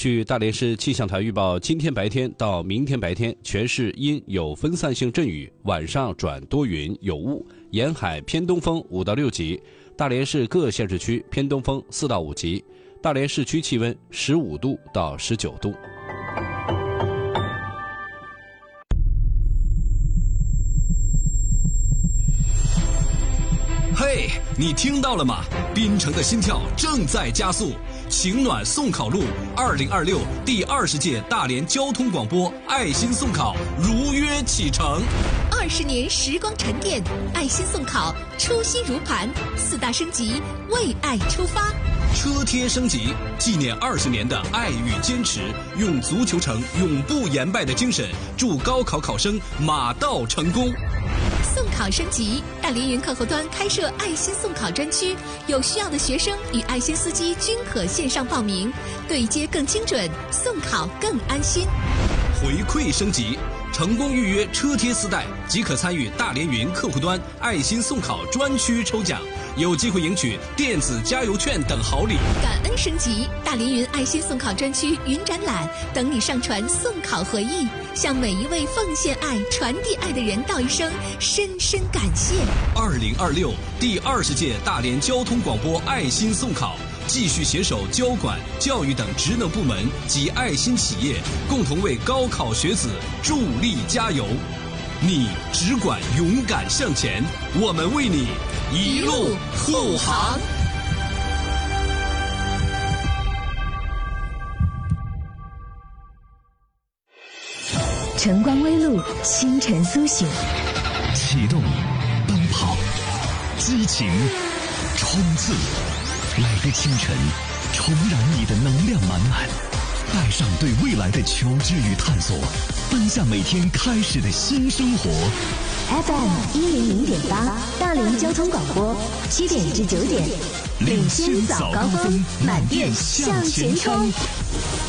据大连市气象台预报，今天白天到明天白天，全市阴有分散性阵雨，晚上转多云有雾，沿海偏东风5到6级。大连市各县市区偏东风4到5级。大连市区气温15度到19度。 嘿，你听到了吗？滨城的心跳正在加速，晴暖送考路2026第20届大连交通广播爱心送考如约启程。 20年时光沉淀，爱心送考初心如磐，4大升级，为爱出发。 车贴升级，纪念20年的爱与坚持，用足球城永不言败的精神，祝高考考生马到成功。 送考升级，大连云客户端开设爱心送考专区，有需要的学生与爱心司机均可线上报名，对接更精准，送考更安心。 回馈升级，成功预约车贴4袋即可参与大连云客户端爱心送考专区抽奖，有机会赢取电子加油券等好礼。 感恩升级，大连云爱心送考专区云展览等你上传送考回忆，向每一位奉献爱、传递爱的人道一声深深感谢。 2026第20届大连交通广播爱心送考，继续携手交管、教育等职能部门及爱心企业，共同为高考学子助力加油。你只管勇敢向前，我们为你一路护航。 晨光微露，清晨苏醒， 启动，奔跑，激情，冲刺。来个清晨，重燃你的能量满满，带上对未来的求知与探索，奔向每天开始的新生活。 FM 100.8，大连交通广播，7点至9点， 领先早高峰，满电向前冲。